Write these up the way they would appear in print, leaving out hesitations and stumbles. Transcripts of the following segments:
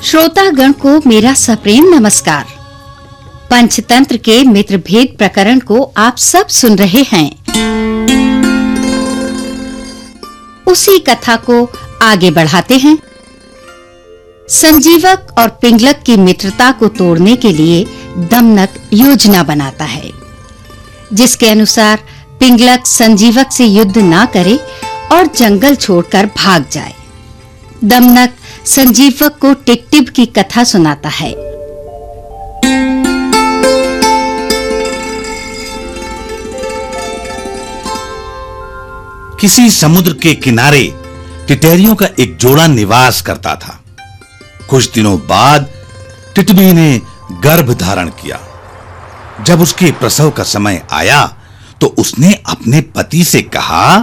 श्रोतागण को मेरा सप्रेम नमस्कार। पंचतंत्र के मित्रभेद प्रकरण को आप सब सुन रहे हैं। उसी कथा को आगे बढ़ाते हैं। संजीवक और पिंगलक की मित्रता को तोड़ने के लिए दमनक योजना बनाता है, जिसके अनुसार पिंगलक संजीवक से युद्ध ना करे और जंगल छोड़कर भाग जाए। दमनक संजीवक को टिकटिक की कथा सुनाता है। किसी समुद्र के किनारे टिटहरियों का एक जोड़ा निवास करता था। कुछ दिनों बाद टिटबी ने गर्भ धारण किया। जब उसके प्रसव का समय आया तो उसने अपने पति से कहा,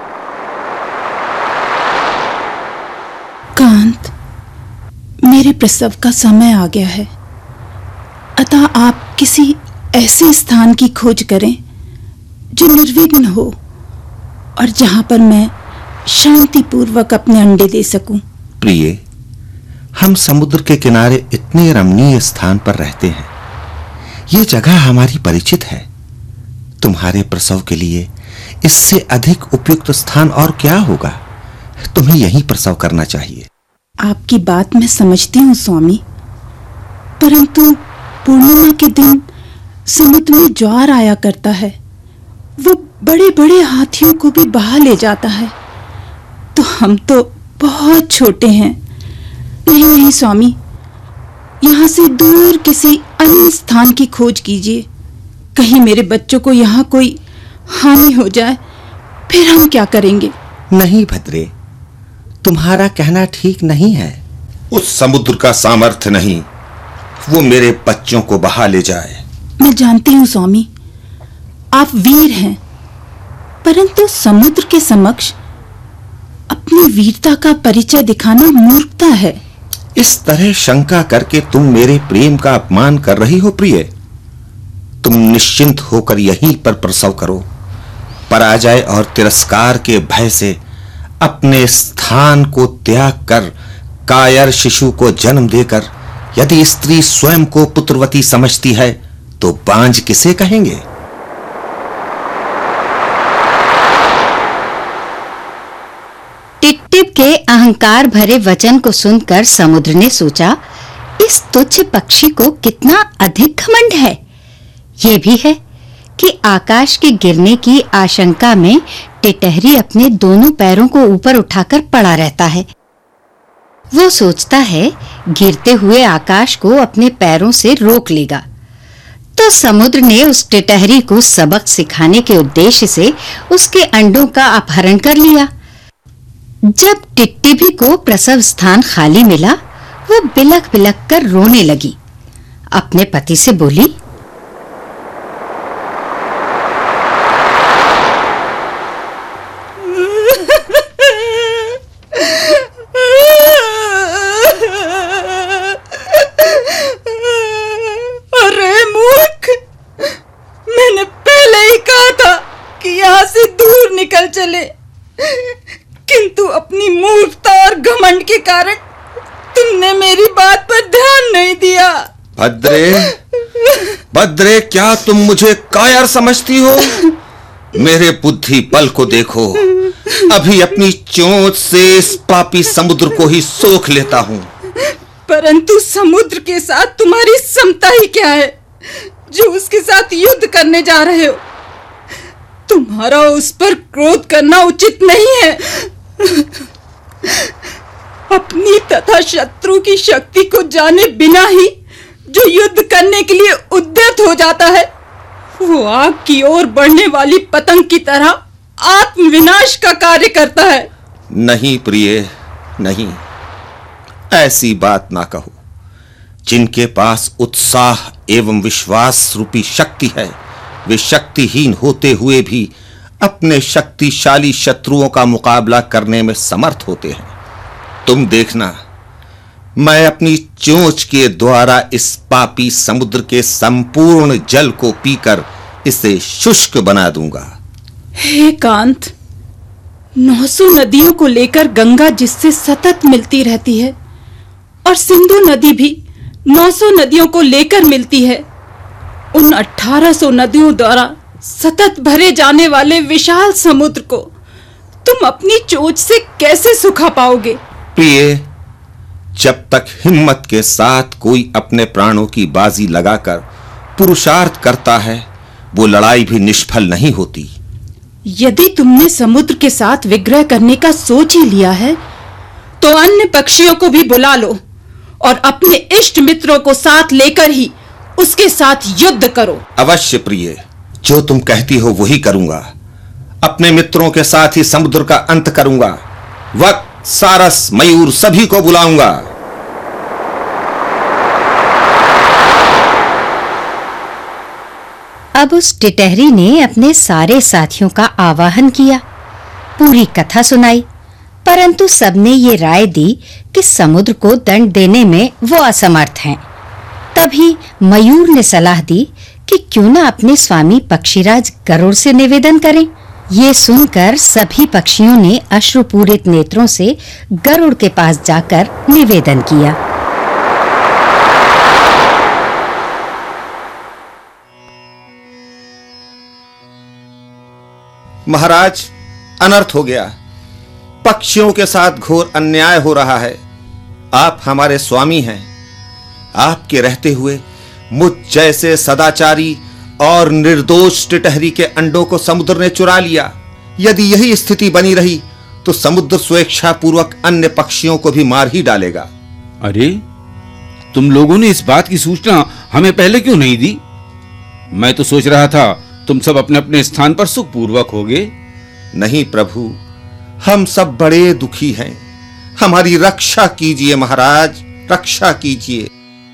कांत, मेरे प्रसव का समय आ गया है, अतः आप किसी ऐसे स्थान की खोज करें जो निर्विघ्न हो और जहां पर मैं शांतिपूर्वक अपने अंडे दे सकूं। प्रिय, हम समुद्र के किनारे इतने रमणीय स्थान पर रहते हैं। यह जगह हमारी परिचित है। तुम्हारे प्रसव के लिए इससे अधिक उपयुक्त स्थान और क्या होगा? तुम्हें यहीं प्रसव करना चाहिए। आपकी बात मैं समझती हूँ स्वामी, परंतु पूर्णिमा के दिन समुद्र में ज्वार आया करता है। वो बड़े-बड़े हाथियों को भी बहा ले जाता है। तो हम तो बहुत छोटे हैं। नहीं स्वामी, यहाँ से दूर किसी अन्य स्थान की खोज कीजिए। कहीं मेरे बच्चों को यहाँ कोई हानि हो जाए, फिर हम क्या करेंगे? नहीं भद्रे, तुम्हारा कहना ठीक नहीं है। उस समुद्र का सामर्थ्य नहीं वो मेरे बच्चों को बहा ले जाए। मैं जानती हूँ स्वामी, आप वीर हैं, परंतु समुद्र के समक्ष अपनी वीरता का परिचय दिखाना मूर्खता है। इस तरह शंका करके तुम मेरे प्रेम का अपमान कर रही हो प्रिय। तुम निश्चिंत होकर यहीं पर प्रसव करो। पराजय और तिरस्कार के भय से अपने स्थान को त्याग कर कायर शिशु को जन्म देकर यदि स्त्री स्वयं को पुत्रवती समझती है तो बांझ किसे कहेंगे? टिकटिक के अहंकार भरे वचन को सुनकर समुद्र ने सोचा, इस तुच्छ पक्षी को कितना अधिक घमंड है। ये भी है कि आकाश के गिरने की आशंका में टिटहरी अपने दोनों पैरों को ऊपर उठाकर पड़ा रहता है। वो सोचता है गिरते हुए आकाश को अपने पैरों से रोक लेगा। तो समुद्र ने उस टिटहरी को सबक सिखाने के उद्देश्य से उसके अंडों का अपहरण कर लिया। जब टिटबी को प्रसव स्थान खाली मिला, वो बिलख-बिलख कर रोने लगी। अपने पति से बोली, अरे मूर्ख, मैंने पहले ही कहा था कि यहाँ से दूर निकल चले, किंतु अपनी मूर्खता और घमंड के कारण तुमने मेरी बात पर ध्यान नहीं दिया। भद्रे, क्या तुम मुझे कायर समझती हो? मेरे बुद्धि बल को देखो। अभी अपनी चोंच से इस पापी समुद्र को ही सोख लेता हूँ। परंतु समुद्र के साथ तुम्हारी समता ही क्या है, जो उसके साथ युद्ध करने जा रहे हो? तुम्हारा उस पर क्रोध करना उचित नहीं है। अपनी तथा शत्रु की शक्ति को जाने बिना ही जो युद्ध करने के लिए उद्यत हो जाता है, वो आग की ओर बढ़ने वाली पतंग की तरह आत्मविनाश का कार्य करता है। नहीं प्रिय, नहीं, ऐसी बात ना कहो। जिनके पास उत्साह एवं विश्वास रूपी शक्ति है, वे शक्तिहीन होते हुए भी अपने शक्तिशाली शत्रुओं का मुकाबला करने में समर्थ होते हैं। तुम देखना, मैं अपनी चोंच के द्वारा इस पापी समुद्र के संपूर्ण जल को पीकर इसे शुष्क बना दूंगा। हे कांत, 900 नदियों को लेकर गंगा जिससे सतत मिलती रहती है, और सिंधु नदी भी 900 नदियों को लेकर मिलती है। उन 1800 नदियों द्वारा सतत भरे जाने वाले विशाल समुद्र को तुम अपनी चोंच से कैसे सुखा पाओगे? प्रिय, जब तक हिम्मत के साथ कोई अपने प्राणों की बाजी लगाकर पुरुषार्थ करता है, वो लड़ाई भी निष्फल नहीं होती। यदि तुमने समुद्र के साथ विग्रह करने का सोच ही लिया है, तो अन्य पक्षियों को भी बुला लो और अपने इष्ट मित्रों को साथ लेकर ही उसके साथ युद्ध करो। अवश्य प्रिय, जो तुम कहती हो वही करूंगा। अपने मित्रों के साथ ही समुद्र का अंत करूंगा। वक्त, सारस, मयूर सभी को बुलाऊंगा। अब उस टिटहरी ने अपने सारे साथियों का आवाहन किया, पूरी कथा सुनाई, परंतु सबने ये राय दी कि समुद्र को दंड देने में वो असमर्थ हैं। तभी मयूर ने सलाह दी कि क्यों न अपने स्वामी पक्षीराज गरुड़ से निवेदन करें। ये सुनकर सभी पक्षियों ने अश्रुपूरित नेत्रों से गरुड़ के पास जाकर निवेदन किया। महाराज, अनर्थ हो गया। पक्षियों के साथ घोर अन्याय हो रहा है। आप हमारे स्वामी हैं। आपके रहते हुए मुझ जैसे सदाचारी और निर्दोष टिटहरी के अंडों को समुद्र ने चुरा लिया। यदि यही स्थिति बनी रही तो समुद्र स्वेच्छापूर्वक अन्य पक्षियों को भी मार ही डालेगा। अरे, तुम लोगों ने इस बात की सूचना हमें पहले क्यों नहीं दी? मैं तो सोच रहा था तुम सब अपने अपने स्थान पर सुखपूर्वक होगे। नहीं प्रभु, हम सब बड़े दुखी हैं। हमारी रक्षा कीजिए महाराज, रक्षा कीजिए।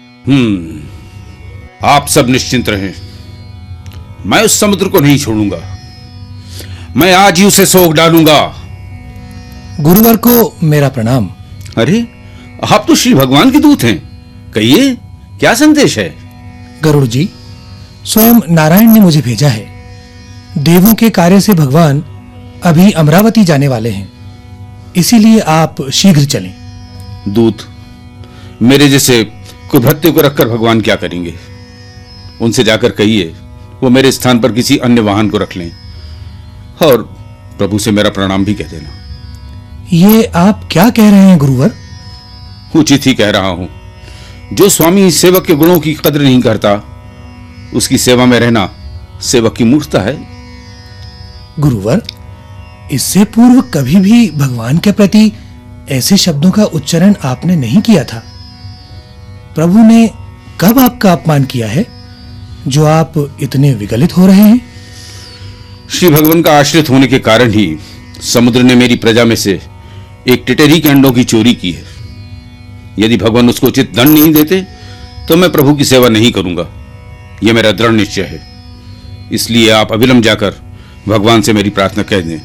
आप सब निश्चिंत रहें, मैं उस समुद्र को नहीं छोड़ूंगा। मैं आज ही उसे सोख डालूंगा। गुरुवर को मेरा प्रणाम। अरे, आप तो श्री भगवान के दूत हैं। कहिए, क्या संदेश है? गरुड़ जी, स्वयं नारायण ने मुझे भेजा है। देवों के कार्य से भगवान अभी अमरावती जाने वाले हैं, इसीलिए आप शीघ्र चलें। दूत मेरे जैसे कुभृत्य को रखकर भगवान क्या करेंगे? उनसे जाकर कहिए वो मेरे स्थान पर किसी अन्य वाहन को रख लें, और प्रभु से मेरा प्रणाम भी कह देना। ये आप क्या कह रहे हैं गुरुवर? उचित ही कह रहा हूं। जो स्वामी सेवक के गुणों की कद्र नहीं करता, उसकी सेवा में रहना सेवक की मूर्खता है। गुरुवर, इससे पूर्व कभी भी भगवान के प्रति ऐसे शब्दों का उच्चारण आपने नहीं किया था। प्रभु ने कब आपका अपमान किया है जो आप इतने विगलित हो रहे हैं? श्री भगवान का आश्रित होने के कारण ही समुद्र ने मेरी प्रजा में से एक टिटहरी के अंडों की चोरी की है। यदि भगवान उसको उचित दंड नहीं देते तो मैं प्रभु की सेवा नहीं करूंगा। यह मेरा दृढ़ निश्चय है। इसलिए आप अविलंब जाकर भगवान से मेरी प्रार्थना कह दें।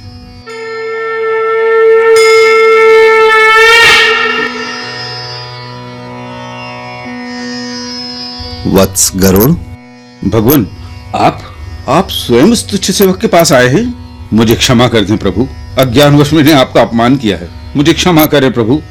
वत्स गरुड़, भगवान, आप स्वयं इस तुच्छ सेवक के पास आए हैं। मुझे क्षमा कर दें प्रभु, अज्ञानवश मैंने आपका अपमान किया है। मुझे क्षमा करें प्रभु।